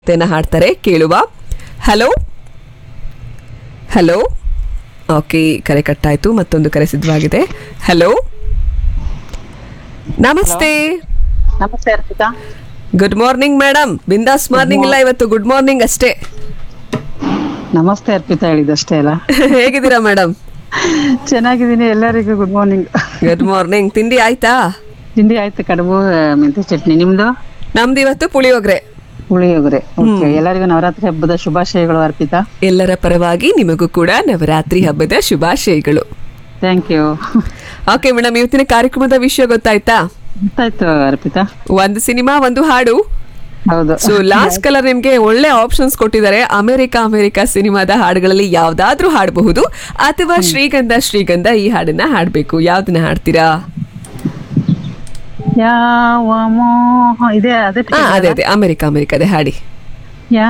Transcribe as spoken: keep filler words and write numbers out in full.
ತೆನ ಹಾಡ್ತಾರೆ ಕೇಳುವ. Hello hello okay, ಕರೆ ಕಟ್ಟಾಯ್ತು. ಮತ್ತೊಂದು ಕರೆ ಸಿದ್ಧವಾಗಿದೆ. ಹಲೋ ನಮಸ್ತೆ. ನಮಸ್ತೆ ಅರ್ಪಿತಾ. Good morning madam. ಬಿಂದಾಸ್ ಮಾರ್ನಿಂಗ್ ಇಲ್ಲ, ಇವತ್ತು ಗುಡ್ ಮಾರ್ನಿಂಗ್ ಅಷ್ಟೇ. ನಮಸ್ತೆ ಅರ್ಪಿತಾ ಹೇಳಿದಷ್ಟೇ ಅಲ್ಲ. ಹೇಗಿದ್ದೀರಾ ಮೇಡಮ್? ಚೆನ್ನಾಗಿದ್ದೀನಿ. ಎಲ್ಲರಿಗೂ ಗುಡ್ ಮಾರ್ನಿಂಗ್. Good morning. ತಿಂಡಿ ಆಯ್ತಾ? ತಿಂಡಿ ಆಯ್ತು, ಕಡುಬು ಮೆಂತ್ಯ ಚಟ್ನಿ. ನಿಮ್ದು? ನಮ್ದು ಇವತ್ತು ಪುಳಿಯೋಗರೆ. ಪುಳಿಯೋಗರೆ. ಓಕೆ, ಎಲ್ಲರಿಗೂ ನವರಾತ್ರಿ ಹಬ್ಬದ ಶುಭಾಶಯಗಳು ಅರ್ಪಿತಾ. ಎಲ್ಲರ ಪರವಾಗಿ ನಿಮಗೂ ಕೂಡ ನವರಾತ್ರಿ ಹಬ್ಬದ ಶುಭಾಶಯಗಳು. Thank you. ಓಕೆ ಮೇಡಮ್, ಇವತ್ತಿನ ಕಾರ್ಯಕ್ರಮದ ವಿಷಯ ಗೊತ್ತಾಯ್ತಾ? ಗೊತ್ತಾಯ್ತು ಅರ್ಪಿತಾ. ಒಂದು ಸಿನಿಮಾ, ಒಂದು ಹಾಡು. ಹೌದು. ಸೊ ಲಾಸ್ಟ್ ಕಲರ್ ನಿಮ್ಗೆ ಒಳ್ಳೆ ಆಪ್ಷನ್ಸ್ ಕೊಟ್ಟಿದ್ದಾರೆ. ಅಮೆರಿಕ ಅಮೆರಿಕ ಸಿನಿಮಾದ ಹಾಡುಗಳಲ್ಲಿ ಯಾವ್ದಾದ್ರೂ ಹಾಡಬಹುದು, ಅಥವಾ ಶ್ರೀಗಂಧ ಶ್ರೀಗಂಧ ಈ ಹಾಡನ್ನ ಹಾಡ್ಬೇಕು. ಯಾವ್ದನ್ನ ಹಾಡ್ತೀರಾ? ಯಾವ ಮೋಹ ಇದೆ ಅದೇ ಹಾ, ಅದೇ ಅದೇ ಅಮೆರಿಕ ಅಮೆರಿಕ ಅದೇ ಹಾಡಿ.